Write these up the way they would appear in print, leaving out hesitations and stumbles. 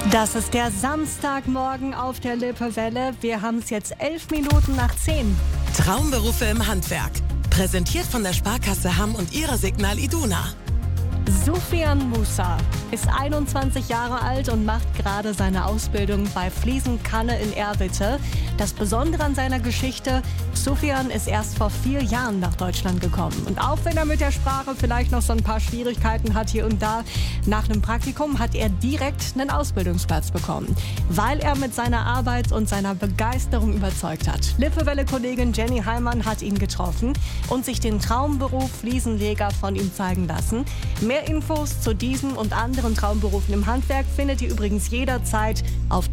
Das ist der Samstagmorgen auf der Lippewelle. Wir haben es jetzt 11 Minuten nach 10. Traumberufe im Handwerk. Präsentiert von der Sparkasse Hamm und ihrer Signal Iduna. Sufjan Musa ist 21 Jahre alt und macht gerade seine Ausbildung bei Fliesenkanne in Erwitte. Das Besondere an seiner Geschichte: Sufjan ist erst vor 4 Jahren nach Deutschland gekommen. Und auch wenn er mit der Sprache vielleicht noch so ein paar Schwierigkeiten hat hier und da, nach einem Praktikum hat er direkt einen Ausbildungsplatz bekommen, weil er mit seiner Arbeit und seiner Begeisterung überzeugt hat. Lippewelle-Kollegin Jenny Heimann hat ihn getroffen und sich den Traumberuf Fliesenleger von ihm zeigen lassen. Mehr Infos zu diesem und anderen Traumberufen im Handwerk findet ihr übrigens jederzeit auf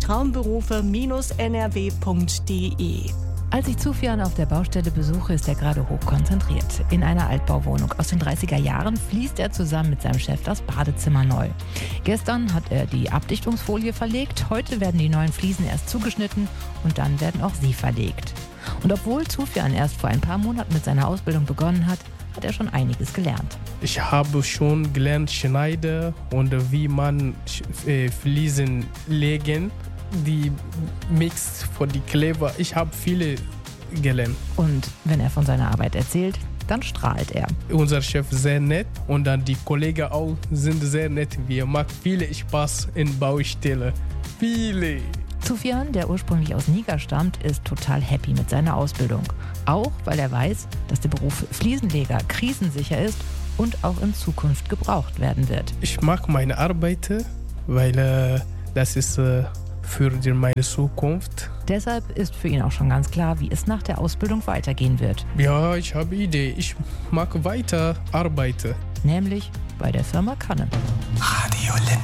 traumberufe-nrw.de. Als ich Sufjan auf der Baustelle besuche, ist er gerade hoch konzentriert. In einer Altbauwohnung aus den 30er Jahren fließt er zusammen mit seinem Chef das Badezimmer neu. Gestern hat er die Abdichtungsfolie verlegt, heute werden die neuen Fliesen erst zugeschnitten und dann werden auch sie verlegt. Und obwohl Sufjan erst vor ein paar Monaten mit seiner Ausbildung begonnen hat er schon einiges gelernt. Ich habe schon gelernt schneiden und wie man Fliesen legen, die Mix für die Kleber. Ich habe viele gelernt. Und wenn er von seiner Arbeit erzählt, dann strahlt er. Unser Chef ist sehr nett und dann die Kollegen auch sind sehr nett. Wir machen viel Spaß in Baustelle. Viele. Sufjan, der ursprünglich aus Niger stammt, ist total happy mit seiner Ausbildung. Auch weil er weiß, dass der Beruf Fliesenleger krisensicher ist und auch in Zukunft gebraucht werden wird. Ich mag meine Arbeit, weil das ist für meine Zukunft. Deshalb ist für ihn auch schon ganz klar, wie es nach der Ausbildung weitergehen wird. Ja, ich habe Idee. Ich mag weiter arbeiten. Nämlich bei der Firma Kanne. Radio Lippe.